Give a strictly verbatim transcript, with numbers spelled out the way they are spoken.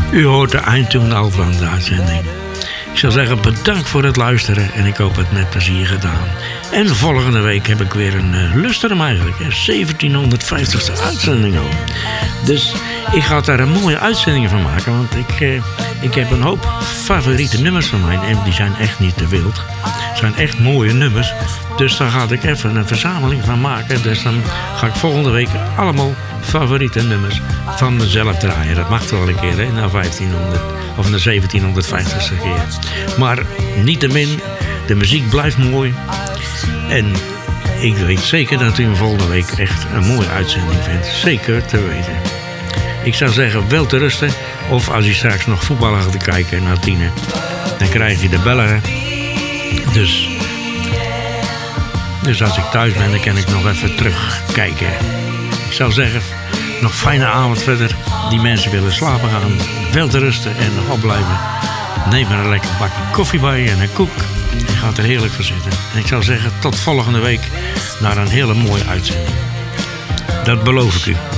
U hoort de eindtoon al van de uitzending. Ik zou zeggen bedankt voor het luisteren en ik hoop het met plezier gedaan. En volgende week heb ik weer een uh, lusterum eigenlijk. Een zeventienhonderdvijftigste uitzending al. Dus ik ga daar een mooie uitzending van maken. Want ik, uh, ik heb een hoop favoriete nummers van mij. En die zijn echt niet te wild. Het zijn echt mooie nummers. Dus daar ga ik even een verzameling van maken. Dus dan ga ik volgende week allemaal favoriete nummers van mezelf draaien. Dat mag toch wel een keer, hè? Na vijftienhonderd of na zeventienhonderdvijftigste keer. Maar niettemin, de muziek blijft mooi. En ik weet zeker dat u hem volgende week echt een mooie uitzending vindt. Zeker te weten. Ik zou zeggen, wel te rusten. Of als u straks nog voetbal gaat kijken naar tienen, dan krijg je de bellen. Dus, dus als ik thuis ben, dan kan ik nog even terugkijken. Ik zou zeggen, nog fijne avond verder. Die mensen willen slapen gaan, wel te rusten en nog opblijven. Neem maar een lekker bakje koffie bij en een koek. En gaat er heerlijk voor zitten. En ik zou zeggen, tot volgende week naar een hele mooie uitzending. Dat beloof ik u.